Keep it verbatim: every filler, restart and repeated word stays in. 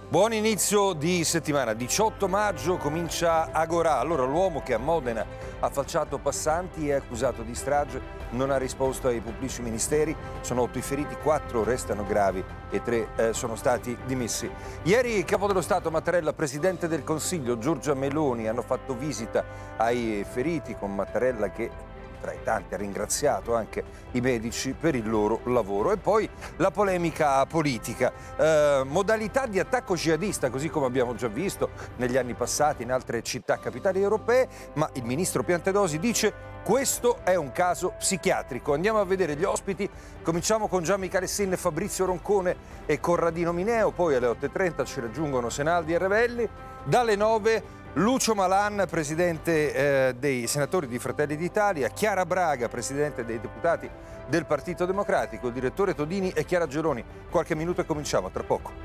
Buon inizio di settimana, diciotto maggio comincia Agorà. Allora l'uomo che a Modena ha falciato passanti è accusato di strage, non ha risposto ai pubblici ministeri, sono otto i feriti, quattro restano gravi e tre eh, sono stati dimessi. Ieri il Capo dello Stato Mattarella, Presidente del Consiglio Giorgia Meloni hanno fatto visita ai feriti con Mattarella che tra i tanti ha ringraziato anche i medici per il loro lavoro. E poi la polemica politica, eh, modalità di attacco jihadista, così come abbiamo già visto negli anni passati in altre città capitali europee, ma il ministro Piantedosi dice questo è un caso psichiatrico. Andiamo a vedere gli ospiti, cominciamo con Gian Michele Sin, Fabrizio Roncone e Corradino Mineo, poi alle otto e trenta ci raggiungono Senaldi e Revelli, dalle nove Lucio Malan, presidente eh, dei senatori di Fratelli d'Italia, Chiara Braga, presidente dei deputati del Partito Democratico, il direttore Todini e Chiara Geloni. Qualche minuto e cominciamo, tra poco.